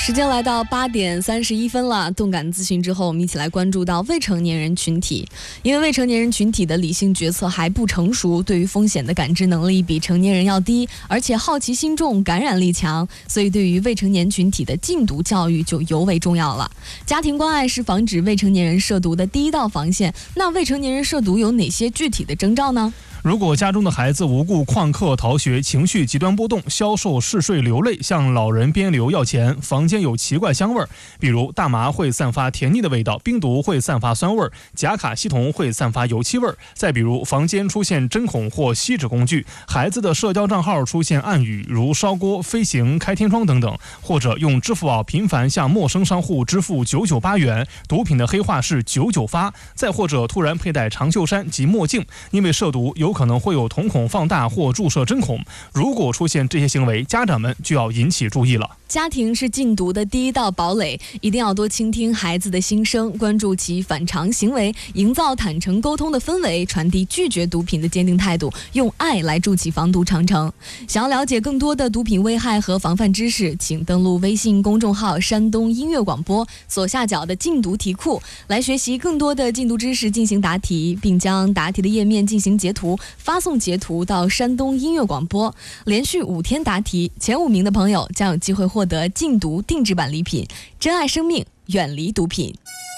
时间来到8点31分了，动感资讯之后，我们一起来关注到未成年人群体。因为未成年人群体的理性决策还不成熟，对于风险的感知能力比成年人要低，而且好奇心重，感染力强，所以对于未成年群体的禁毒教育就尤为重要了。家庭关爱是防止未成年人涉毒的第一道防线，那未成年人涉毒有哪些具体的征兆呢？ 如果家中的孩子无故旷课逃学，情绪极端波动，消瘦嗜睡流泪，向老人边流要钱，房间有奇怪香味儿，比如大麻会散发甜腻的味道，冰毒会散发酸味儿，甲卡西酮会散发油漆味儿，再比如房间出现针孔或锡纸工具，孩子的社交账号出现暗语，如烧锅、飞行、开天窗等等，或者用支付宝频繁向陌生商户支付998元，毒品的黑话是99发，再或者突然佩戴长袖衫及墨镜，因为涉毒有可能会有瞳孔放大或注射针孔。如果出现这些行为，家长们就要引起注意了。 家庭是禁毒的第一道堡垒，一定要多倾听孩子的心声，关注其反常行为，营造坦诚沟通的氛围，传递拒绝毒品的坚定态度，用爱来筑起防毒长城。想要了解更多的毒品危害和防范知识，请登录微信公众号山东音乐广播，左下角的禁毒题库来学习更多的禁毒知识，进行答题，并将答题的页面进行截图，发送截图到山东音乐广播，连续5天答题，前5名的朋友将有机会获得禁毒定制版礼品，珍爱生命，远离毒品。